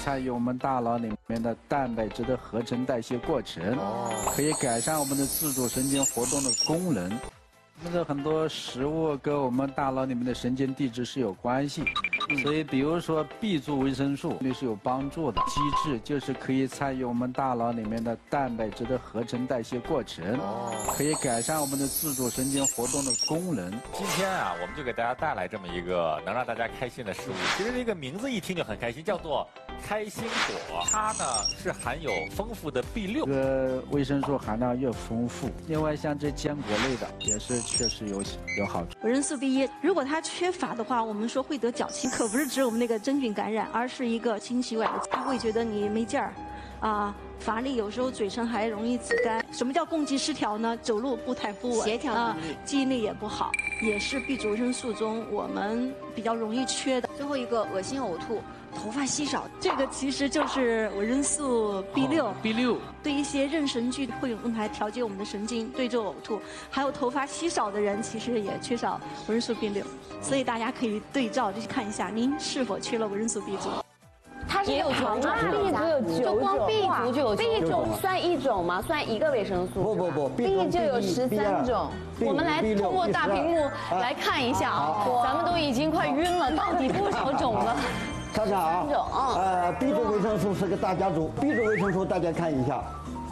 参与我们大脑里面的蛋白质的合成代谢过程，可以改善我们的自主神经活动的功能。我们的很多食物跟我们大脑里面的神经递质是有关系，所以比如说 B 族维生素对是有帮助的。机制就是可以参与我们大脑里面的蛋白质的合成代谢过程，可以改善我们的自主神经活动的功能。 今天啊，我们就给大家带来这么一个能让大家开心的食物。其实这个名字一听就很开心，叫做开心果。它呢是含有丰富的 B6， 这个维生素含量越丰富。另外像这坚果类的也是确实有好处。 维生素 B1，如果它缺乏的话，我们说会得脚气，可不是指我们那个真菌感染，而是一个心血管，它会觉得你没劲儿，乏力，有时候嘴唇还容易紫干。什么叫共济失调呢？走路步态不稳， 协调能力， 记忆力也不好，也是 B 族维生素中我们比较容易缺的。 最后一个恶心呕吐，头发稀少， 这个其实就是维生素 B6。 B6 对一些妊娠剧会用来调节我们的神经，对这个呕吐，还有头发稀少的人，其实也缺少维生素 B6，所以大家可以对照就去看一下，您是否缺了维生素 B 族。 它是有9种 ，B 族有9种， 就光 B 族就有 ，B 9种种算一种吗？算一个维生素？ 不 ，B 就有13种。 我们来通过大屏幕来看一下啊，咱们都已经快晕了，到底多少种了？ 看看啊，B 族维生素是个大家族。B 族维生素大家看一下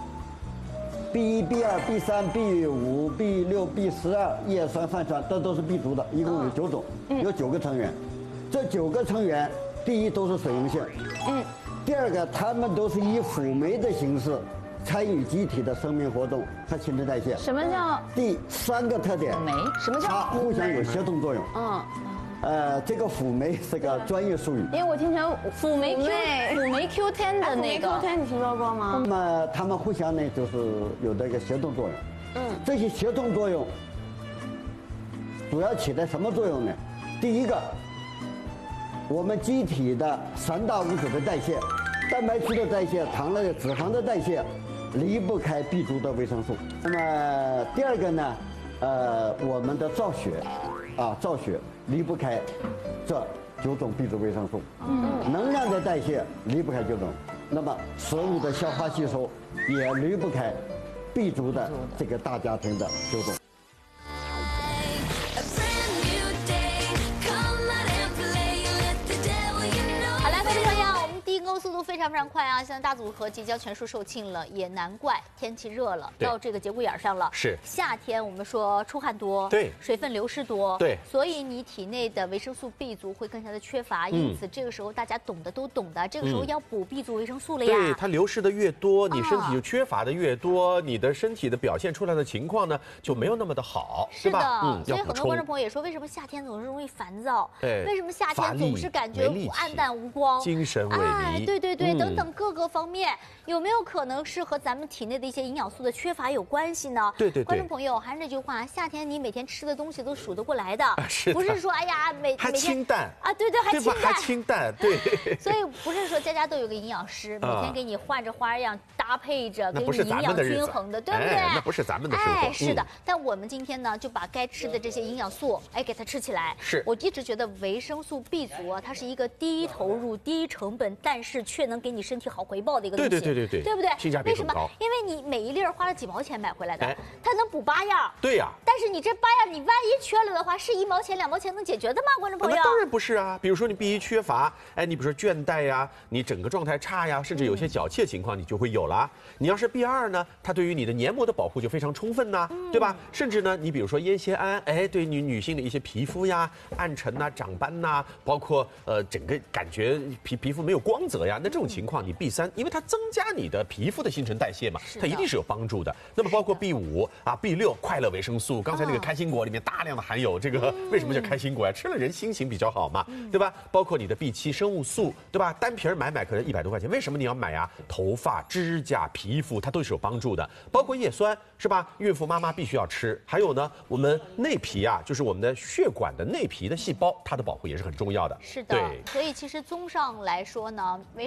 ，B1、B2、B3、B5、B6、B12、叶酸、泛酸，这都是 B 族的，一共有9种，有9个成员。这9个成员，第一都是水溶性，第二个它们都是以辅酶的形式参与机体的生命活动和新陈代谢。 什么叫？ 第3个特点， 什么叫？ 它互相有协同作用。这个辅酶是个专业术语。 因为我听成辅酶 Q10的那个，Q10你听说过吗？ 那么它们互相呢，就是有这个协同作用。这些协同作用主要起到什么作用呢？第一个，我们机体的3大物质的代谢，蛋白质的代谢、糖类、脂肪的代谢，离不开 B 族的维生素。那么第二个呢，我们的造血离不开这9种 B 族维生素。能量的代谢离不开9种，那么食物的消化吸收也离不开 B 族的这个大家庭的9种。 速度非常快啊！现在大组合即将全数售罄了，也难怪天气热了，到这个节骨眼上了。 是夏天，我们说出汗多， 对， 水分流失多， 对， 所以你体内的维生素 B 族会更加的缺乏。因此，这个时候大家懂的都懂的，这个时候要补 B 族维生素了呀。 对，它流失的越多，你身体就缺乏的越多，你的身体的表现出来的情况呢就没有那么的好， 是的，所以很多观众友朋友也说，为什么夏天总是容易烦躁？ 对， 为什么夏天总是感觉暗淡无光、 精神萎靡？ 对，等等各个方面，有没有可能是和咱们体内的一些营养素的缺乏有关系呢？ 对， 观众朋友还是那句话，夏天你每天吃的东西都数得过来的，不是说哎呀还清淡啊，对，还清淡，对。 所以不是说家都有个营养师，每天给你换着花样搭配着，给你营养均衡的，对不对？ 那不是咱们的生活。 是的。但我们今天呢，就把该吃的这些营养素，给它吃起来。 是我一直觉得维生素 B 族啊，它是一个低投入、低成本，但是却能给你身体好回报的一个东西。 对， 对不对？ 性价比很高。 为什么？因为你每一粒花了几毛钱买回来的，它能补8样。 对呀。 但是你这8样，你万一缺了的话，是1毛钱、2毛钱能解决的吗？观众朋友？ 那当然不是啊。比如说你 B1缺乏，你比如说倦怠呀，你整个状态差呀，甚至有些脚气的情况，你就会有了。你要是 B2呢，它对于你的黏膜的保护就非常充分呐，对吧？甚至呢，你比如说烟酰胺，对女性的一些皮肤呀、暗沉呐、长斑呐，包括整个感觉皮肤没有光泽呀，那这种情况你 B3，因为它增加你的皮肤的新陈代谢嘛，它一定是有帮助的。那么包括 B5啊、B6快乐维生素，刚才那个开心果里面大量的含有这个，为什么叫开心果呀？吃了人心情比较好嘛，对吧？包括你的 B7生物素，对吧？单瓶买可能100多块钱，为什么你要买呀？头发、指甲、皮肤它都是有帮助的，包括叶酸是吧？孕妇妈妈必须要吃。还有呢，我们内皮啊，就是我们的血管的内皮的细胞，它的保护也是很重要的。 是的，对。所以其实综上来说呢，维生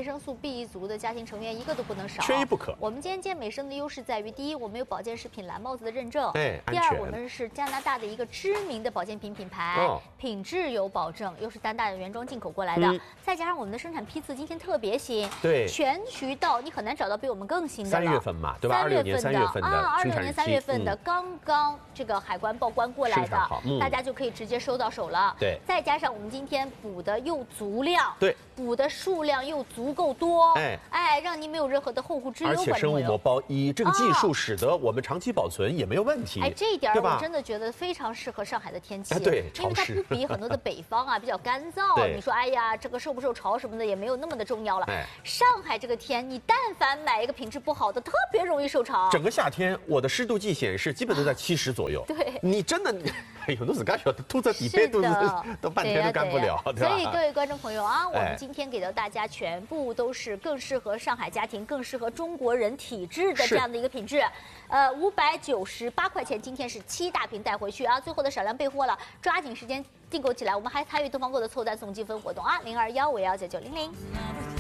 生素 B 族的家庭成员一个都不能少， 缺一不可。 我们今天健美生的优势在于，第一，我们有保健食品蓝帽子的认证；第二，我们是加拿大的一个知名的保健品品牌，品质有保证，又是加拿大的原装进口过来的，再加上我们的生产批次今天特别新， 对， 全渠道你很难找到比我们更新的了。 3月份嘛，对吧？26年3月份的 ，26年3月份的，刚刚这个海关报关过来的，大家就可以直接收到手了。 对， 再加上我们今天补的又足量， 对， 补的数量又足够多，让您没有任何的后顾之忧。 而且生物膜包1这个技术使得我们长期保存也没有问题。 这一点我真的觉得非常适合上海的天气， 对， 因为它不比很多的北方啊比较干燥。你说哎呀，这个受不受潮什么的也没有那么的重要了。上海这个天，你但凡买一个品质不好的，特别容易受潮。 整个夏天，我的湿度计显示基本都在70左右。 对， 你真的，哎呦，那是干小的，吐在底背肚子都半天都干不了，对吧？ 所以各位观众朋友啊，我们今天给到大家全部都是更适合上海家庭、更适合中国人体质的这样的一个品质。598块钱，今天是7大瓶带回去啊！最后的少量备货了，抓紧时间订购起来。我们还参与东方购的凑单送积分活动啊，0215199900。